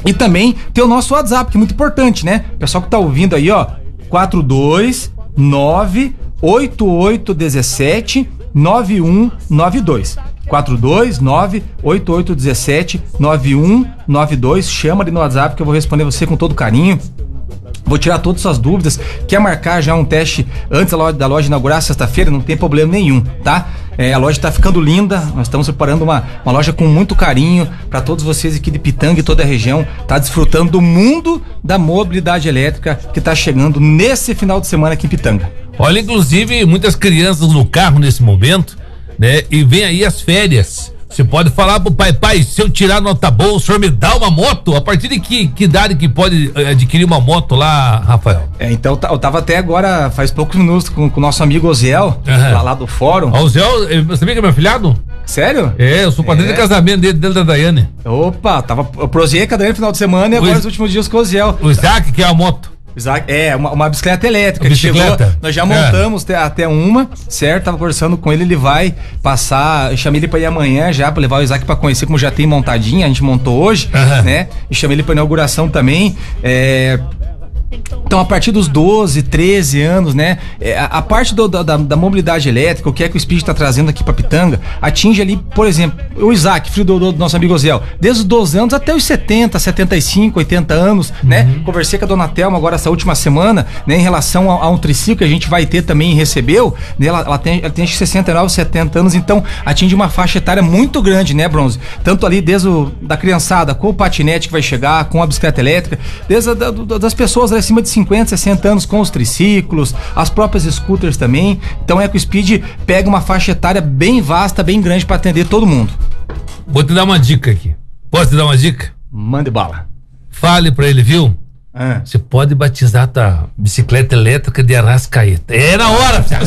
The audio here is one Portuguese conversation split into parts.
E também tem o nosso WhatsApp, que é muito importante, né? O pessoal que tá ouvindo aí, ó, 429-8817-9192. 429-8817-9192. Chama ali no WhatsApp que eu vou responder você com todo carinho. Vou tirar todas as suas dúvidas. Quer marcar já um teste antes da loja inaugurar sexta-feira? Não tem problema nenhum, tá? A loja está ficando linda. Nós estamos preparando uma loja com muito carinho para todos vocês aqui de Pitanga e toda a região. Tá desfrutando do mundo da mobilidade elétrica que está chegando nesse final de semana aqui em Pitanga. Olha, inclusive muitas crianças no carro nesse momento, né? E vem aí as férias. Você pode falar pro pai, se eu tirar nota boa, o senhor me dá uma moto? A partir de que idade que pode adquirir uma moto lá, Rafael? Então eu tava até agora, faz poucos minutos, com o nosso amigo Oziel, lá do fórum. O Oziel, você sabia que é meu afilhado? Sério? Eu sou padrinho de casamento dele da Daiane. Opa, eu prosei com a Daiane no final de semana e agora nos últimos dias com o Oziel. O Isaac, que é a moto. Uma bicicleta elétrica que chegou, nós já montamos até uma, certo? Tava conversando com ele vai passar, eu chamei ele pra ir amanhã já, pra levar o Isaac pra conhecer como já tem montadinha, a gente montou hoje, né? E chamei ele pra inauguração também, Então, a partir dos 12, 13 anos, né? A parte da mobilidade elétrica, o que é que o Speed está trazendo aqui para Pitanga, atinge ali, por exemplo, o Isaac, filho do nosso amigo Oziel, desde os 12 anos até os 70, 75, 80 anos, né? Conversei com a dona Thelma agora essa última semana, né? Em relação a um triciclo que a gente vai ter também e recebeu, né? Ela tem 69, 70 anos, então atinge uma faixa etária muito grande, né, Bronze? Tanto ali desde da criançada, com o patinete que vai chegar, com a bicicleta elétrica, desde das pessoas acima de 50, 60 anos com os triciclos, as próprias scooters também. Então a EcoSpeed pega uma faixa etária bem vasta, bem grande para atender todo mundo. Vou te dar uma dica aqui. Posso te dar uma dica? Mande bala. Fale pra ele, viu? Você pode batizar tua bicicleta elétrica de Arrascaeta. É na hora, se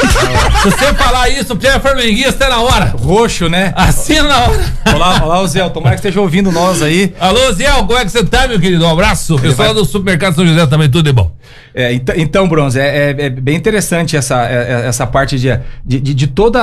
você falar isso, você é flamenguista, é na hora. Roxo, né? Assim na hora. Olá, Zé, tomara que esteja ouvindo nós aí. Alô, Zé, como é que você tá, meu querido? Um abraço. Pessoal do Supermercado São José também, tudo de bom. Então, Bronze, é bem interessante essa parte de toda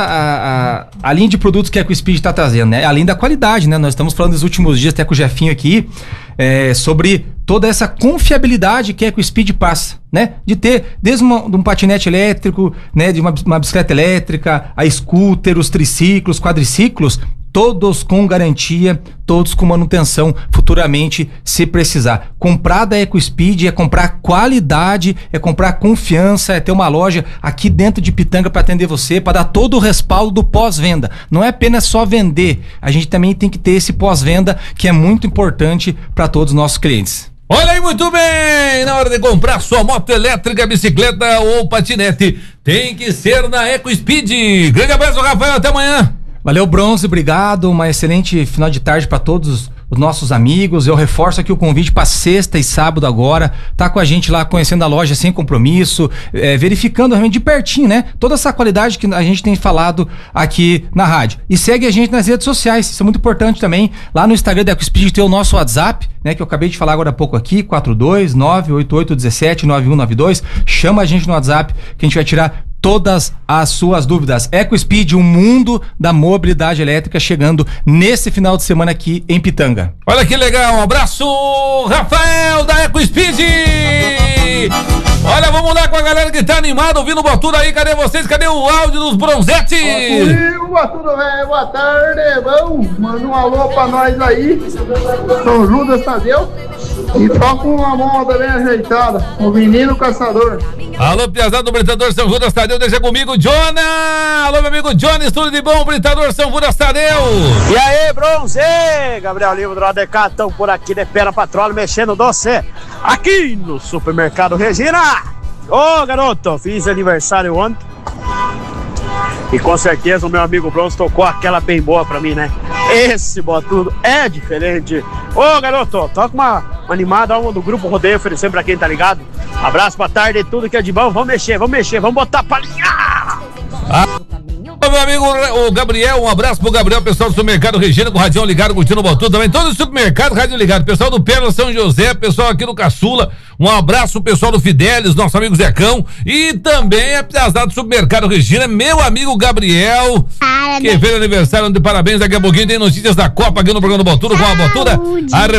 a linha de produtos que a EcoSpeed está trazendo, né? Além da qualidade, né? Nós estamos falando nos últimos dias, até com o Jefinho aqui, sobre toda essa confiabilidade que a EcoSpeed passa, né? De ter desde um patinete elétrico, né? De uma bicicleta elétrica, a scooter, os triciclos, quadriciclos, todos com garantia, todos com manutenção futuramente, se precisar. Comprar da EcoSpeed é comprar qualidade, é comprar confiança, é ter uma loja aqui dentro de Pitanga para atender você, para dar todo o respaldo do pós-venda. Não é apenas só vender, a gente também tem que ter esse pós-venda que é muito importante para todos os nossos clientes. Olha aí, muito bem! Na hora de comprar sua moto elétrica, bicicleta ou patinete, tem que ser na EcoSpeed. Grande abraço, Rafael, até amanhã! Valeu, Bronze, obrigado, uma excelente final de tarde para todos os nossos amigos. Eu reforço aqui o convite para sexta e sábado agora, tá com a gente lá conhecendo a loja sem compromisso, verificando realmente de pertinho, né? Toda essa qualidade que a gente tem falado aqui na rádio. E segue a gente nas redes sociais, isso é muito importante também. Lá no Instagram da EcoSpeed tem o nosso WhatsApp, né? Que eu acabei de falar agora há pouco aqui, 429-8817-9192. Chama a gente no WhatsApp que a gente vai tirar todas as suas dúvidas. EcoSpeed, o mundo da mobilidade elétrica chegando nesse final de semana aqui em Pitanga. Olha que legal, um abraço, Rafael da EcoSpeed! Olha, vamos lá com a galera que tá animada ouvindo o Botura aí, cadê vocês? Cadê o áudio dos Bronzetes? Botura, velho, boa tarde, bom? Manda um alô pra nós aí, São Judas Tadeu, e toca uma moda bem ajeitada, o Menino Caçador. Alô, piazada do Britador São Judas Tadeu, deixa comigo, Jona! Alô, meu amigo Jones, tudo de bom, Britador São Judas Tadeu! E aí, Bronze! Gabriel Lima do ADK, estão por aqui de pé na patrola, mexendo doce, aqui no Supermercado Regina! Ô, garoto, fiz aniversário ontem, e com certeza o meu amigo Bronze tocou aquela bem boa pra mim, né? Esse Botudo é diferente. Ô, garoto, toca uma animada, uma do Grupo Rodeio, oferecendo pra quem tá ligado. Abraço, boa tarde, tudo que é de bom. Vamos mexer, vamos botar pra linhar. Meu amigo o Gabriel, um abraço pro Gabriel, pessoal do Supermercado Regina, com o radião ligado, curtindo o Botudo também, todo o supermercado, rádio ligado, pessoal do Pérola São José, pessoal aqui no Caçula, um abraço pro pessoal do Fidelis, nosso amigo Zecão, e também a piazada do Supermercado Regina, meu amigo Gabriel, que fez aniversário de parabéns, daqui a pouquinho tem notícias da Copa aqui no programa do Botudo, com a Botuda,